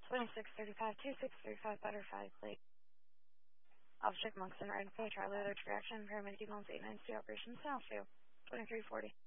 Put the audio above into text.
2635, 2635 Butterfly, Officer Monson, Red Pay, Charlie, alert reaction, paramedic 189C operations, South 2340.